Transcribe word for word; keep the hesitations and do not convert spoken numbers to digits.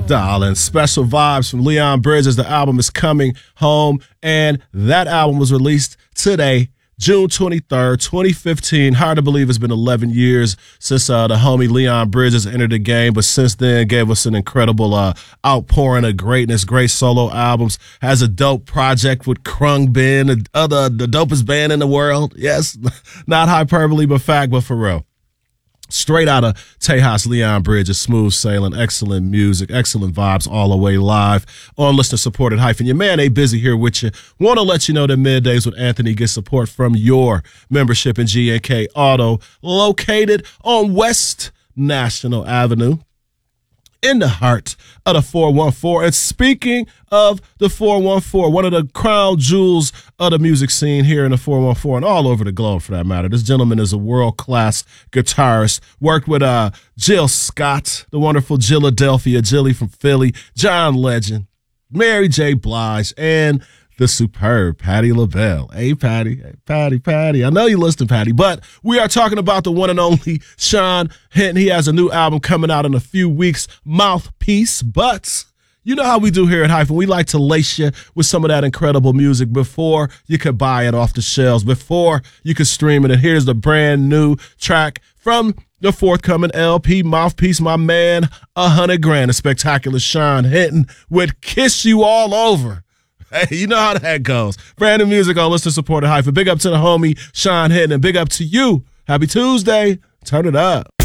Darling, special vibes from Leon Bridges. The album is coming home, and that album was released today, June twenty-third, twenty fifteen. Hard to believe it's been eleven years since uh, the homie Leon Bridges entered the game, but since then gave us an incredible uh, outpouring of greatness, great solo albums, has a dope project with Krung Ben, the, other, the dopest band in the world. Yes, not hyperbole, but fact, but for real. Straight out of Tejas, Leon Bridges, smooth sailing, excellent music, excellent vibes all the way live on listener-supported hyphen. Your man A Busy here with you. Want to let you know that Middays with Anthony gets support from your membership in G and K Auto, located on West National Avenue, in the heart of the four one four. And speaking of the four one four, one of the crown jewels of the music scene here in the four one four and all over the globe for that matter. This gentleman is a world-class guitarist. Worked with uh, Jill Scott, the wonderful Jilladelphia, Jilly from Philly, John Legend, Mary J. Blige, and the superb Patti LaBelle. Hey, Patti. Hey, Patti, Patti. I know you listen, Patti, but we are talking about the one and only Sean Hinton. He has a new album coming out in a few weeks, Mouthpiece. But you know how we do here at Hyphen. We like to lace you with some of that incredible music before you could buy it off the shelves, before you could stream it. And here's the brand new track from the forthcoming L P, Mouthpiece, my man, a hundred grand. A spectacular Sean Hinton would kiss you all over. Hey, you know how that goes. Brand new music on Listener Supported Hyphen. Big up to the homie Sean Hinton, and big up to you. Happy Tuesday. Turn it up.